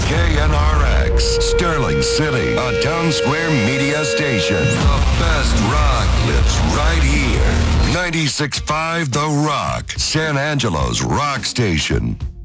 KNRX, Sterling City, a Town Square media station. The best rock lives right here. 96.5 The Rock, San Angelo's rock station.